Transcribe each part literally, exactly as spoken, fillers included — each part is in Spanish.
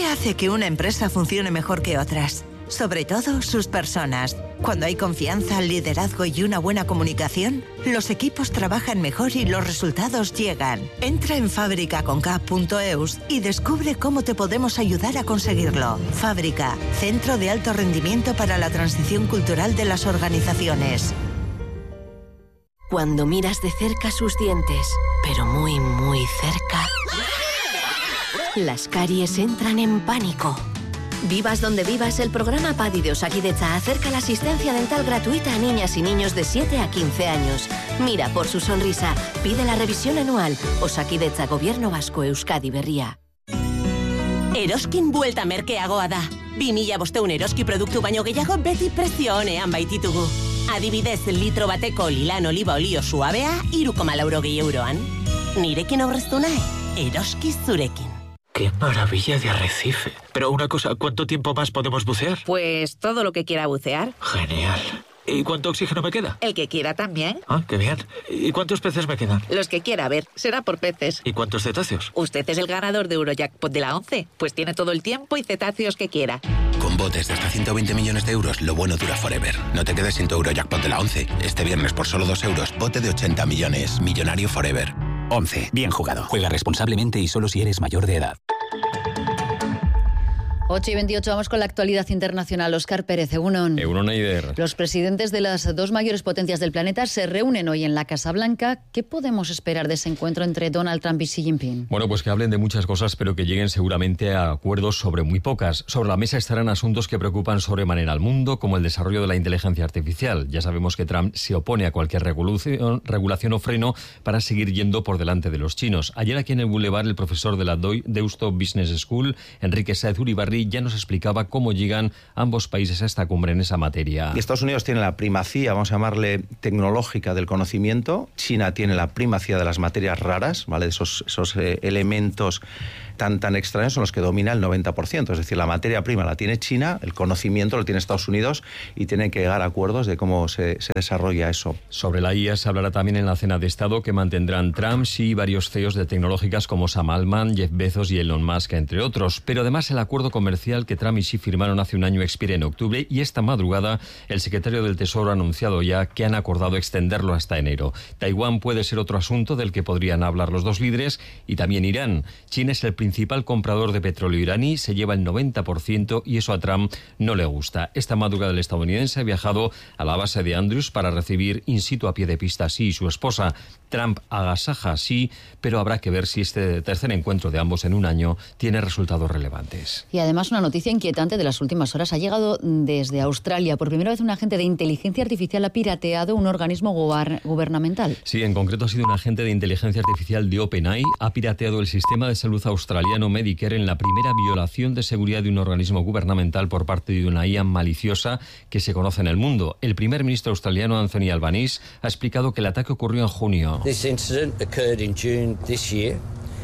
¿Qué hace que una empresa funcione mejor que otras? Sobre todo, sus personas. Cuando hay confianza, liderazgo y una buena comunicación, los equipos trabajan mejor y los resultados llegan. Entra en fábrica con k punto e u s y descubre cómo te podemos ayudar a conseguirlo. Fábrica, centro de alto rendimiento para la transición cultural de las organizaciones. Cuando miras de cerca sus dientes, pero muy, muy cerca, las caries entran en pánico. Vivas donde vivas, el programa PADI de Osakidetza acerca la asistencia dental gratuita a niñas y niños de siete a quince años. Mira por su sonrisa, pide la revisión anual. Osakidetza, Gobierno Vasco, Euskadi Berria. Eroskin buelta merkeagoa da. bi mila bostehun eroski produktu baino gehiago beti prezio onean baititugu. Adibidez, litro bateko lilan oliba olio suabea, hiru koma laurogei euroan. Nirekin aurreztu nahi, eroski zurekin. ¡Qué maravilla de arrecife! Pero una cosa, ¿cuánto tiempo más podemos bucear? Pues todo lo que quiera bucear. Genial. ¿Y cuánto oxígeno me queda? El que quiera también. Ah, qué bien. ¿Y cuántos peces me quedan? Los que quiera, a ver, será por peces. ¿Y cuántos cetáceos? Usted es el ganador de Eurojackpot de la once, pues tiene todo el tiempo y cetáceos que quiera. Con botes de hasta ciento veinte millones de euros, lo bueno dura forever. No te quedes sin tu Eurojackpot de la once. Este viernes por solo dos euros, bote de ochenta millones. Millonario forever. once. Bien jugado. Juega responsablemente y solo si eres mayor de edad. ocho y veintiocho, vamos con la actualidad internacional. Óscar Pérez, Egunon. Egunon Aider. Los presidentes de las dos mayores potencias del planeta se reúnen hoy en la Casa Blanca. ¿Qué podemos esperar de ese encuentro entre Donald Trump y Xi Jinping? Bueno, pues que hablen de muchas cosas, pero que lleguen seguramente a acuerdos sobre muy pocas. Sobre la mesa estarán asuntos que preocupan sobremanera al mundo, como el desarrollo de la inteligencia artificial. Ya sabemos que Trump se opone a cualquier regulación, regulación o freno para seguir yendo por delante de los chinos. Ayer aquí en el Boulevard, el profesor de la Deusto Business School, Enrique Sáez Uribarri, ya nos explicaba cómo llegan ambos países a esta cumbre en esa materia. Y Estados Unidos tiene la primacía, vamos a llamarle tecnológica, del conocimiento. China tiene la primacía de las materias raras, ¿vale? Esos, esos eh, elementos tan, tan extraños son los que domina el noventa por ciento. Es decir, la materia prima la tiene China, el conocimiento lo tiene Estados Unidos y tienen que llegar a acuerdos de cómo se, se desarrolla eso. Sobre la I A se hablará también en la cena de Estado que mantendrán Trump, Xi y varios C E Os de tecnológicas como Sam Altman, Jeff Bezos y Elon Musk, entre otros. Pero además el acuerdo comercial que Trump y Xi firmaron hace un año expira en octubre y esta madrugada el secretario del Tesoro ha anunciado ya que han acordado extenderlo hasta enero. Taiwán puede ser otro asunto del que podrían hablar los dos líderes y también Irán. China es el principal comprador de petróleo iraní, se lleva el noventa por ciento y eso a Trump no le gusta. Esta madrugada el estadounidense ha viajado a la base de Andrews para recibir in situ a pie de pista a Xi y su esposa. Trump agasaja a Xi, pero habrá que ver si este tercer encuentro de ambos en un año tiene resultados relevantes. Y además una noticia inquietante de las últimas horas ha llegado desde Australia. Por primera vez un agente de inteligencia artificial ha pirateado un organismo gubar- gubernamental. Sí, en concreto ha sido un agente de inteligencia artificial de OpenAI. Ha pirateado el sistema de salud australiano Medicare en la primera violación de seguridad de un organismo gubernamental por parte de una I A maliciosa que se conoce en el mundo. El primer ministro australiano Anthony Albanese ha explicado que el ataque ocurrió en junio. This incident occurred in June this year.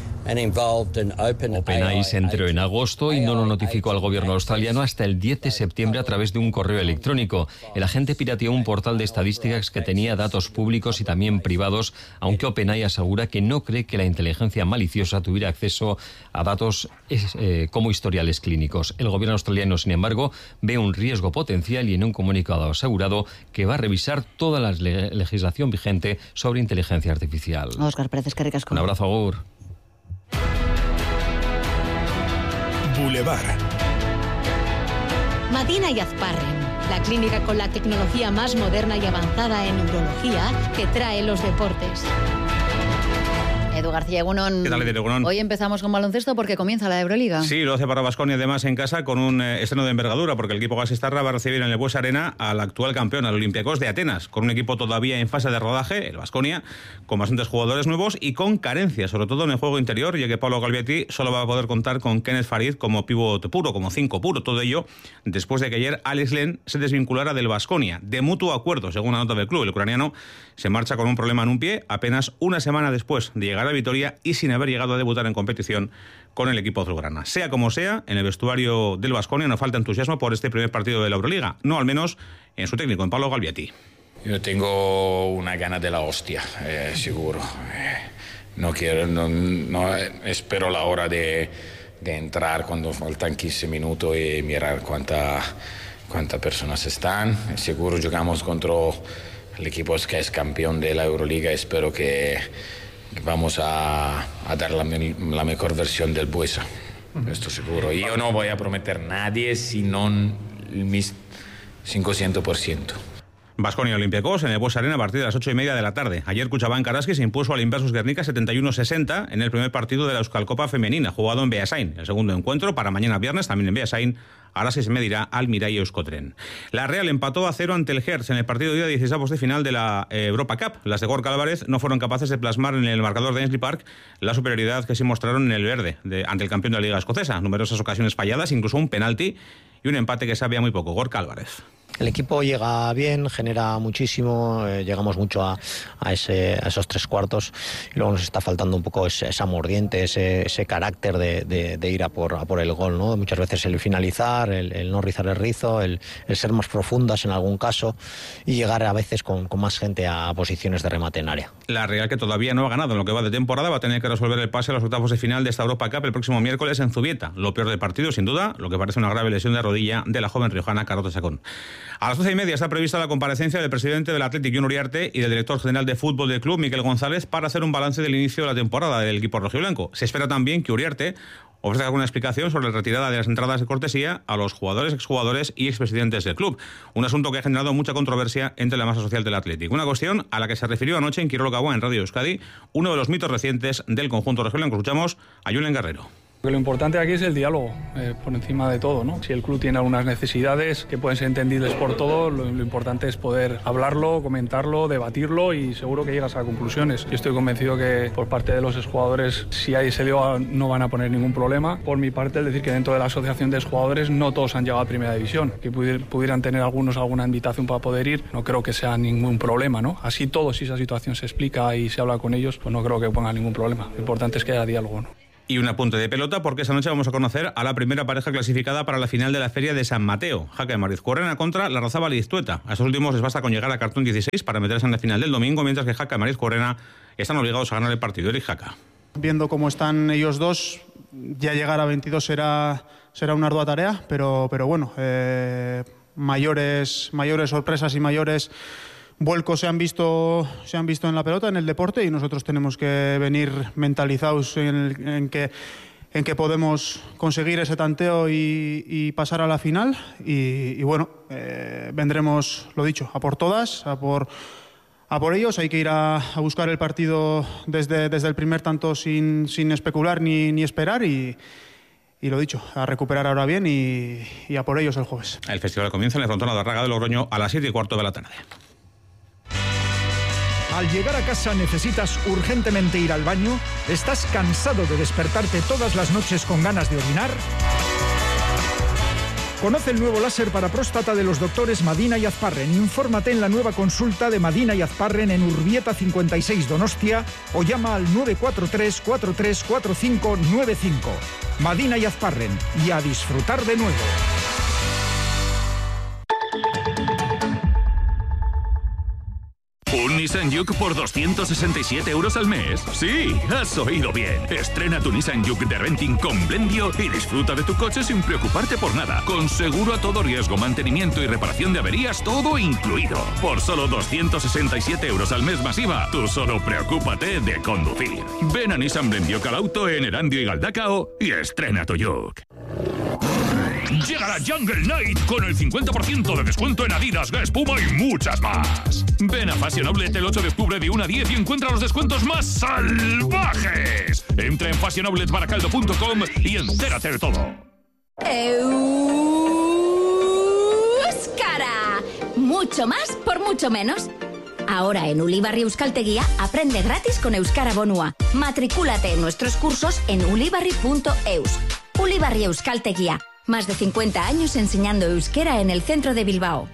OpenAI se enteró en agosto y no lo notificó al gobierno australiano hasta el diez de septiembre a través de un correo electrónico. El agente pirateó un portal de estadísticas que tenía datos públicos y también privados, aunque OpenAI asegura que no cree que la inteligencia maliciosa tuviera acceso a datos eh, como historiales clínicos. El gobierno australiano, sin embargo, ve un riesgo potencial y en un comunicado ha asegurado que va a revisar toda la le- legislación vigente sobre inteligencia artificial. Óscar Pérez, que ricasco. Un abrazo, agur. Boulevard. Madina y Azparren, la clínica con la tecnología más moderna y avanzada en neurología que trae los deportes. Edu García, Egunon. ¿Qué tal, Egunon? Hoy empezamos con baloncesto porque comienza la Euroliga. Sí, lo hace para Baskonia además en casa con un eh, estreno de envergadura, porque el equipo Gasistarra va a recibir en el Buesa Arena al actual campeón, al Olympiacos de Atenas, con un equipo todavía en fase de rodaje, el Baskonia, con bastantes jugadores nuevos y con carencias, sobre todo en el juego interior, ya que Pablo Galvietti solo va a poder contar con Kenneth Farid como pívot puro, como cinco puro, todo ello después de que ayer Alex Len se desvinculara del Baskonia, de mutuo acuerdo, según la nota del club. El ucraniano se marcha con un problema en un pie apenas una semana después de llegar a Vitoria y sin haber llegado a debutar en competición con el equipo azulgrana. Sea como sea, en el vestuario del Baskonia no falta entusiasmo por este primer partido de la Euroliga, no al menos en su técnico, en Pablo Galvietti. Yo tengo una gana de la hostia, eh, seguro. Eh, no quiero, no, no espero la hora de, de entrar cuando faltan quince minutos y mirar cuánta, cuántas personas están. Seguro jugamos contra el equipo que es campeón de la Euroliga. Espero que vamos a, a dar la, la mejor versión del Buesa. Esto seguro. Yo no voy a prometer a nadie sino mi cincuenta por ciento. Baskonia Olympiacos en el Buesa Arena a partir de las ocho y media de la tarde. Ayer Cuchabán Karaski se impuso al Inversus Guernica setenta y uno sesenta en el primer partido de la Euskalcopa femenina, jugado en Beasain. El segundo encuentro para mañana viernes, también en Beasain. Ahora se medirá al Mirai Euskotren. La Real empató a cero ante el Hertz en el partido de día dieciséis de final de la Europa Cup. Las de Gorka Álvarez no fueron capaces de plasmar en el marcador de Ainsley Park la superioridad que sí mostraron en el verde de, ante el campeón de la Liga Escocesa. Numerosas ocasiones falladas, incluso un penalti y un empate que sabía muy poco. Gorka Álvarez. El equipo llega bien, genera muchísimo, eh, llegamos mucho a, a, ese, a esos tres cuartos y luego nos está faltando un poco ese, esa mordiente, ese, ese carácter de, de, de ir a por, a por el gol, ¿no? Muchas veces el finalizar, el, el no rizar el rizo, el, el ser más profundas en algún caso y llegar a veces con, con más gente a posiciones de remate en área. La Real, que todavía no ha ganado en lo que va de temporada, va a tener que resolver el pase a los octavos de final de esta Europa Cup el próximo miércoles en Zubieta. Lo peor del partido, sin duda, lo que parece una grave lesión de rodilla de la joven riojana Carlota Chacón. A las doce y media está prevista la comparecencia del presidente del Athletic, Jon Uriarte, y del director general de fútbol del club, Miquel González, para hacer un balance del inicio de la temporada del equipo rojiblanco. Se espera también que Uriarte ofrezca alguna explicación sobre la retirada de las entradas de cortesía a los jugadores, exjugadores y expresidentes del club. Un asunto que ha generado mucha controversia entre la masa social del Athletic. Una cuestión a la que se refirió anoche en Quirolo Cagua, en Radio Euskadi, uno de los mitos recientes del conjunto rojiblanco. Escuchamos a Julen Guerrero. Lo importante aquí es el diálogo, eh, por encima de todo, ¿no? Si el club tiene algunas necesidades que pueden ser entendibles por todos, lo, lo importante es poder hablarlo, comentarlo, debatirlo y seguro que llegas a conclusiones. Yo estoy convencido que por parte de los exjugadores, si hay ese diálogo, no van a poner ningún problema. Por mi parte, es decir que dentro de la asociación de exjugadores no todos han llegado a primera división, que pudier, pudieran tener algunos alguna invitación para poder ir, no creo que sea ningún problema, ¿no? Así todo, si esa situación se explica y se habla con ellos, pues no creo que ponga ningún problema. Lo importante es que haya diálogo, ¿no? Y un apunte de pelota, porque esta noche vamos a conocer a la primera pareja clasificada para la final de la Feria de San Mateo. Jaca de Marizcuorrena contra Larrazábal y Iztueta. A estos últimos les basta con llegar a cartón dieciséis para meterse en la final del domingo, mientras que Jaca de Marizcuorrena están obligados a ganar el partido. Eric Jaca. Viendo cómo están ellos dos, ya llegar a veintidós será, será una ardua tarea, pero, pero bueno, eh, mayores, mayores sorpresas y mayores vuelcos se han visto se han visto en la pelota, en el deporte, y nosotros tenemos que venir mentalizados en, el, en que en que podemos conseguir ese tanteo y, y pasar a la final y, y bueno, eh, vendremos, lo dicho, a por todas, a por a por ellos. Hay que ir a, a buscar el partido desde, desde el primer tanto sin, sin especular ni, ni esperar y Y lo dicho, a recuperar ahora bien y, y a por ellos el jueves. El festival comienza en el frontón de Arraga de Logroño a las siete y cuarto de la tarde. Al llegar a casa necesitas urgentemente ir al baño, ¿estás cansado de despertarte todas las noches con ganas de orinar? Conoce el nuevo láser para próstata de los doctores Madina y Azparren. Infórmate en la nueva consulta de Madina y Azparren en Urbieta cincuenta y seis Donostia o llama al nueve cuatro tres, cuatro tres cuatro cinco nueve cinco. Madina y Azparren, y a disfrutar de nuevo. ¿Un Nissan Juke por doscientos sesenta y siete euros al mes? Sí, has oído bien. Estrena tu Nissan Juke de renting con Blendio y disfruta de tu coche sin preocuparte por nada. Con seguro a todo riesgo, mantenimiento y reparación de averías, todo incluido. Por solo doscientos sesenta y siete euros al mes masiva, tú solo preocúpate de conducir. Ven a Nissan Blendio Calauto en Erandio y Galdacao y estrena tu Juke. Llega la Jungle Night con el cincuenta por ciento de descuento en Adidas, Guess, Puma y muchas más. Ven a Fashion Outlet el ocho de octubre de una a diez y encuentra los descuentos más salvajes. Entra en fashion outlet baracaldo punto com y entérate de todo. ¡Euskara! Mucho más por mucho menos. Ahora en Ulibarri Euskaltegia aprende gratis con Euskara Bonua. Matricúlate en nuestros cursos en ulibarri punto eus. Ulibarri Euskaltegia. Más de cincuenta años enseñando euskera en el centro de Bilbao.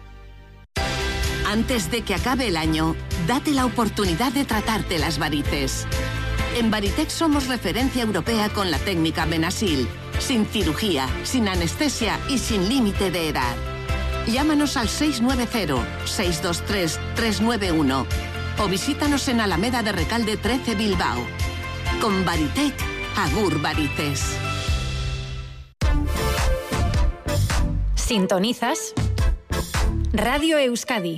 Antes de que acabe el año, date la oportunidad de tratarte las varices. En Varitech somos referencia europea con la técnica Benasil, sin cirugía, sin anestesia y sin límite de edad. Llámanos al seis nueve cero, seis dos tres, tres nueve uno o visítanos en Alameda de Recalde trece Bilbao. Con Varitech, agur varices. Sintonizas Radio Euskadi.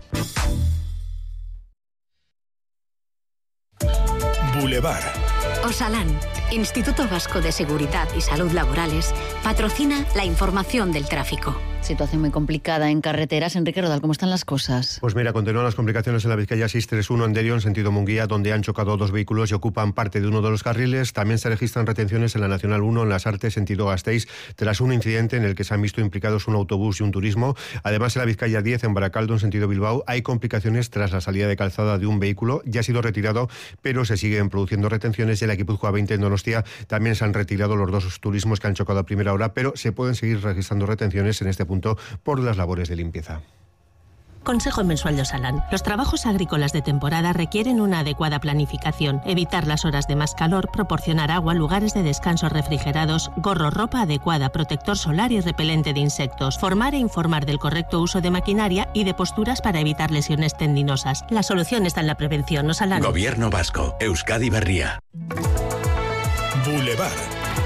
Boulevard. Osalan, Instituto Vasco de Seguridad y Salud Laborales, patrocina la información del tráfico. Situación muy complicada en carreteras. Enrique Rodal, ¿cómo están las cosas? Pues mira, continúan las complicaciones en la Vizcaya seiscientos treinta y uno en Derio, en sentido Munguía, donde han chocado dos vehículos y ocupan parte de uno de los carriles. También se registran retenciones en la Nacional uno, en Las Artes, sentido Gasteiz, tras un incidente en el que se han visto implicados un autobús y un turismo. Además, en la Vizcaya diez, en Baracaldo, en sentido Bilbao, hay complicaciones tras la salida de calzada de un vehículo. Ya ha sido retirado, pero se siguen produciendo retenciones. Y en la Guipúzcoa veinte, en Donostia, también se han retirado los dos turismos que han chocado a primera hora, pero se pueden seguir registrando retenciones en este punto por las labores de limpieza. Consejo mensual de Osalan. Los trabajos agrícolas de temporada requieren una adecuada planificación, evitar las horas de más calor, proporcionar agua, lugares de descanso refrigerados, gorro, ropa adecuada, protector solar y repelente de insectos, formar e informar del correcto uso de maquinaria y de posturas para evitar lesiones tendinosas. La solución está en la prevención. Osalan. Gobierno Vasco. Euskadi Berria. Boulevard.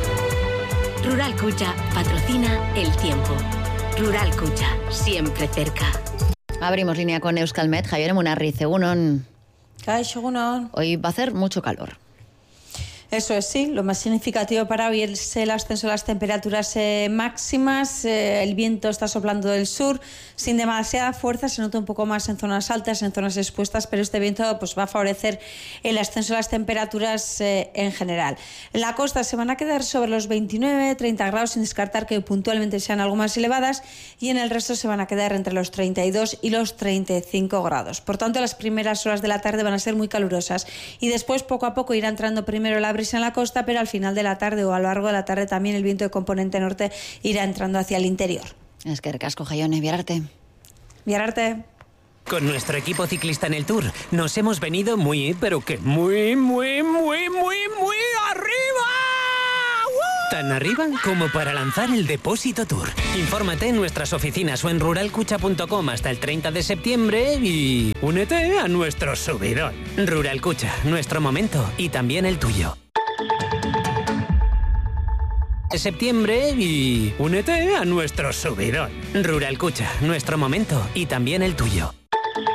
Rural Kutxa patrocina el tiempo. Rural Kutxa, siempre cerca. Abrimos línea con Euskalmet. Javier Munarriz, egunon. Kaixo, egunon. Hoy va a hacer mucho calor. Eso es, sí. Lo más significativo para hoy es el ascenso de las temperaturas eh, máximas. Eh, el viento está soplando del sur sin demasiada fuerza. Se nota un poco más en zonas altas, en zonas expuestas, pero este viento pues, va a favorecer el ascenso de las temperaturas eh, en general. En la costa se van a quedar sobre los veintinueve, treinta grados, sin descartar que puntualmente sean algo más elevadas, y en el resto se van a quedar entre los treinta y dos y los treinta y cinco grados. Por tanto, las primeras horas de la tarde van a ser muy calurosas y después poco a poco irá entrando primero la brisa en la costa, pero al final de la tarde o a lo largo de la tarde también el viento de componente norte irá entrando hacia el interior. Es que recasco, Jaione, Viararte. Viararte. Con nuestro equipo ciclista en el Tour nos hemos venido muy, pero que muy, muy, muy, muy, muy arriba. ¡Uh! Tan arriba como para lanzar el Depósito Tour. Infórmate en nuestras oficinas o en rural kutxa punto com hasta el treinta de septiembre y únete a nuestro subidón. Rural Kutxa, nuestro momento y también el tuyo. De septiembre y únete a nuestro subidón. Rural Kutxa, nuestro momento y también el tuyo.